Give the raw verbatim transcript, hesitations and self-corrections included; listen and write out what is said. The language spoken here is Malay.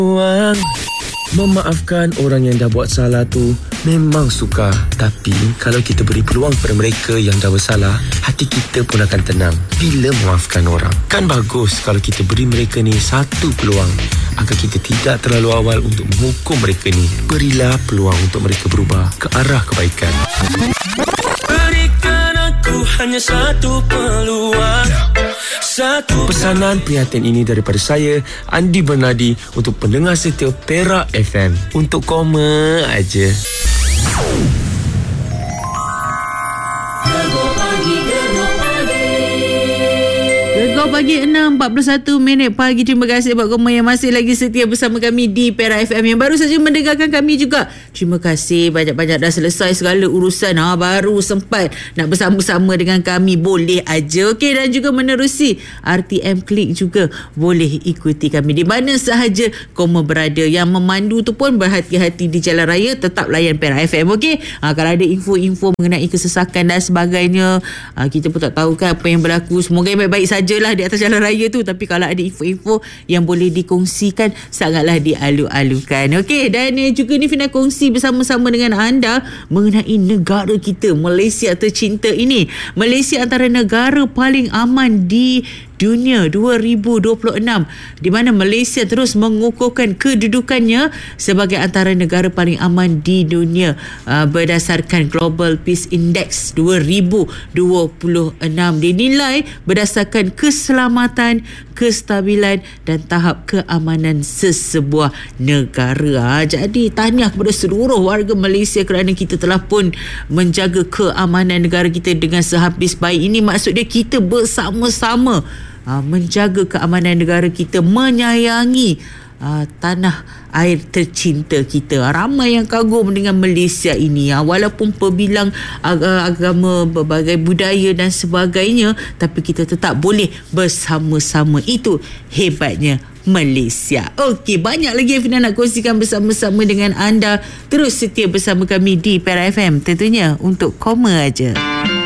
Wang, memaafkan orang yang dah buat salah tu memang sukar. Tapi kalau kita beri peluang kepada mereka yang dah bersalah, hati kita pun akan tenang bila memaafkan orang. Kan bagus kalau kita beri mereka ni satu peluang agar kita tidak terlalu awal untuk menghukum mereka ni. Berilah peluang untuk mereka berubah ke arah kebaikan. Berikan aku hanya satu peluang. Satu. Pesanan prihatin ini daripada saya, Andi Bernadi, untuk pendengar setia Perak F M. Untuk koma aja. Gegar pagi enam empat puluh satu minit pagi. Terima kasih buat koma yang masih lagi setia bersama kami di Perak F M, yang baru saja mendengarkan kami juga. Terima kasih banyak-banyak, dah selesai segala urusan. Ha, baru sempat nak bersama-sama dengan kami. Boleh aja. Okey, dan juga menerusi R T M Klik juga boleh ikuti kami di mana sahaja koma berada. Yang memandu tu pun berhati-hati di jalan raya, tetap layan Perak F M. Okey, ha, kalau ada info-info mengenai kesesakan dan sebagainya, ha, kita pun tak tahu kan apa yang berlaku. Semoga yang baik-baik sajalah di atas jalan raya tu. Tapi kalau ada info-info yang boleh dikongsikan, sangatlah dialu-alukan. Okey, dan eh, juga ni Fina kongsi bersama-sama dengan anda mengenai negara kita, Malaysia tercinta ini. Malaysia antara negara paling aman di dunia dua ribu dua puluh enam, di mana Malaysia terus mengukuhkan kedudukannya sebagai antara negara paling aman di dunia uh, berdasarkan Global Peace Index dua ribu dua puluh enam. Dinilai berdasarkan keselamatan, kestabilan dan tahap keamanan sesebuah negara. Jadi tahniah kepada seluruh warga Malaysia kerana kita telah pun menjaga keamanan negara kita dengan sehabis baik. Ini maksud dia kita bersama-sama Uh, menjaga keamanan negara kita, menyayangi uh, tanah air tercinta kita. Ramai yang kagum dengan Malaysia ini, uh, walaupun perbilang ag- agama, berbagai budaya dan sebagainya, tapi kita tetap boleh bersama-sama. Itu hebatnya Malaysia. Okey, banyak lagi yang Fina nak kongsikan bersama-sama dengan anda. Terus setia bersama kami di Perak F M, tentunya untuk koma aja.